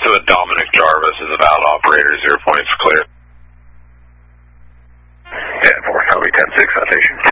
to a Dominic Jarvis is about operator, 0 points clear. Yeah, 4 copy, 10-6 citation.